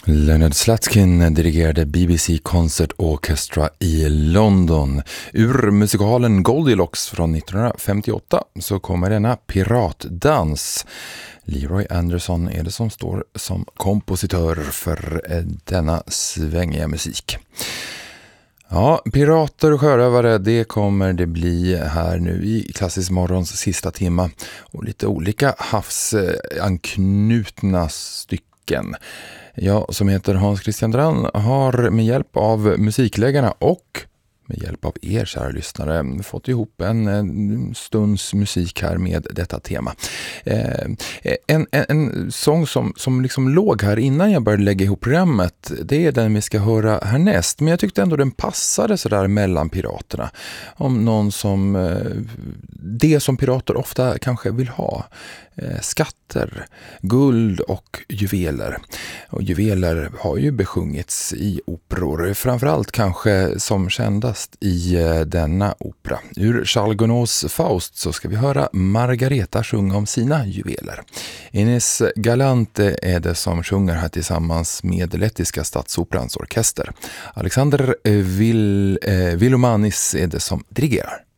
Leonard Slatkin dirigerade BBC Concert Orchestra i London. Ur musikalen Goldilocks från 1958 så kommer denna piratdans. Leroy Anderson är det som står som kompositör för denna svängiga musik. Ja, pirater och sjörövare, det kommer det bli här nu i Klassisk morgons sista timma. Och lite olika havsanknutna stycken. Jag som heter Hans Christian Dran har med hjälp av musikläggarna och med hjälp av er kära lyssnare fått ihop en stunds musik här med detta tema. En sång som liksom låg här innan jag började lägga ihop programmet, det är den vi ska höra härnäst. Men jag tyckte ändå den passade sådär mellan piraterna. Om någon som, det som pirater ofta kanske vill ha. Skatter, guld och juveler. Och juveler har ju besjungits i operor, framförallt kanske som kändast i denna opera. Ur Charles Gounods Faust så ska vi höra Margareta sjunga om sina juveler. Ines Galante är det som sjunger här tillsammans med Lettiska Statsoperans orkester. Alexander Vilomanis är det som dirigerar.